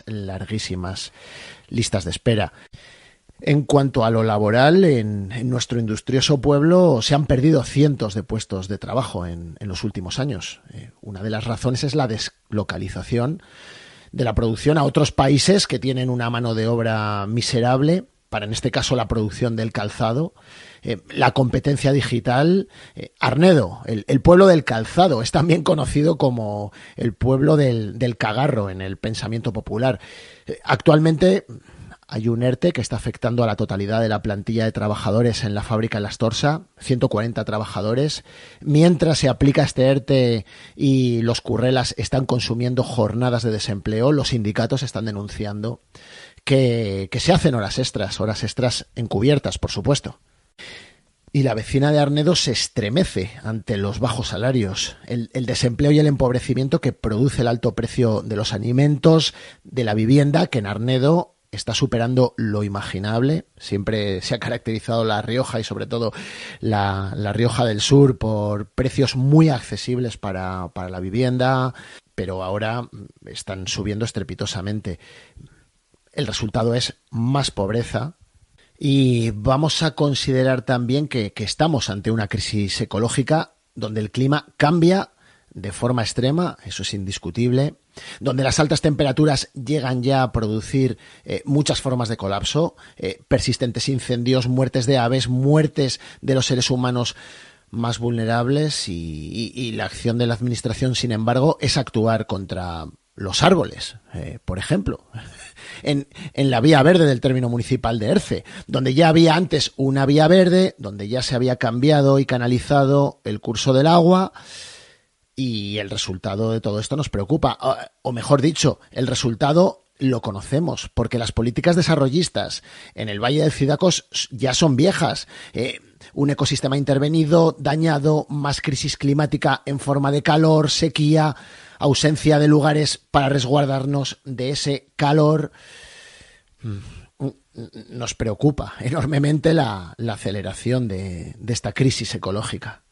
larguísimas listas de espera. En cuanto a lo laboral, en nuestro industrioso pueblo se han perdido cientos de puestos de trabajo en los últimos años. Una de las razones es la deslocalización de la producción a otros países que tienen una mano de obra miserable, para en este caso la producción del calzado, la competencia digital. Arnedo, el pueblo del calzado, es también conocido como el pueblo del cagarro en el pensamiento popular. Actualmente hay un ERTE que está afectando a la totalidad de la plantilla de trabajadores en la fábrica de Lastorsa, 140 trabajadores. Mientras se aplica este ERTE y los currelas están consumiendo jornadas de desempleo, los sindicatos están denunciando que se hacen horas extras encubiertas, por supuesto. Y la vecina de Arnedo se estremece ante los bajos salarios, el desempleo y el empobrecimiento que produce el alto precio de los alimentos, de la vivienda, que en Arnedo está superando lo imaginable. Siempre se ha caracterizado La Rioja y sobre todo la Rioja del Sur por precios muy accesibles para la vivienda, pero ahora están subiendo estrepitosamente. El resultado es más pobreza y vamos a considerar también que estamos ante una crisis ecológica donde el clima cambia de forma extrema, eso es indiscutible, donde las altas temperaturas llegan ya a producir muchas formas de colapso, persistentes incendios, muertes de aves, muertes de los seres humanos más vulnerables y la acción de la administración, sin embargo, es actuar contra los árboles, por ejemplo. En la vía verde del término municipal de Erce, donde ya había antes una vía verde, donde ya se había cambiado y canalizado el curso del agua. Y el resultado de todo esto nos preocupa, o mejor dicho, el resultado lo conocemos, porque las políticas desarrollistas en el Valle del Cidacos ya son viejas. Un ecosistema intervenido, dañado, más crisis climática en forma de calor, sequía, ausencia de lugares para resguardarnos de ese calor. Nos preocupa enormemente la aceleración de esta crisis ecológica.